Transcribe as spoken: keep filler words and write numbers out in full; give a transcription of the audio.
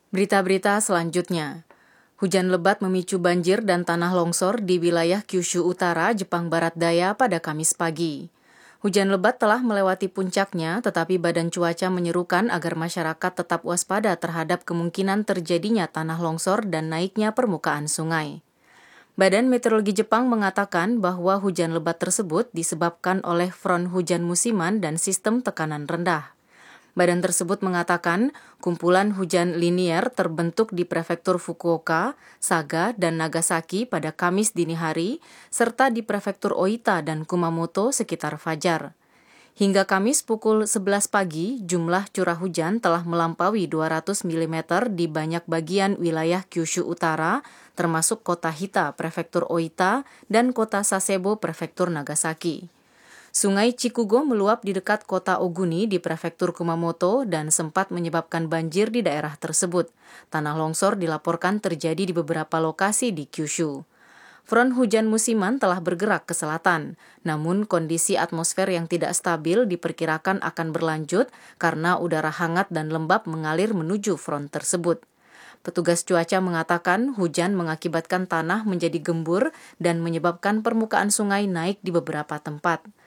Berita-berita selanjutnya. Hujan lebat memicu banjir dan tanah longsor di wilayah Kyushu Utara, Jepang Barat Daya pada Kamis pagi. Hujan lebat telah melewati puncaknya, tetapi Badan Cuaca menyerukan agar masyarakat tetap waspada terhadap kemungkinan terjadinya tanah longsor dan naiknya permukaan sungai. Badan Meteorologi Jepang mengatakan bahwa hujan lebat tersebut disebabkan oleh front hujan musiman dan sistem tekanan rendah. Badan tersebut mengatakan kumpulan hujan linier terbentuk di prefektur Fukuoka, Saga, dan Nagasaki pada Kamis dini hari, serta di prefektur Oita dan Kumamoto sekitar fajar. Hingga Kamis pukul sebelas pagi, jumlah curah hujan telah melampaui dua ratus milimeter di banyak bagian wilayah Kyushu Utara, termasuk kota Hita, prefektur Oita, dan kota Sasebo, prefektur Nagasaki. Sungai Chikugo meluap di dekat kota Oguni di prefektur Kumamoto dan sempat menyebabkan banjir di daerah tersebut. Tanah longsor dilaporkan terjadi di beberapa lokasi di Kyushu. Front hujan musiman telah bergerak ke selatan, namun kondisi atmosfer yang tidak stabil diperkirakan akan berlanjut karena udara hangat dan lembab mengalir menuju front tersebut. Petugas cuaca mengatakan hujan mengakibatkan tanah menjadi gembur dan menyebabkan permukaan sungai naik di beberapa tempat.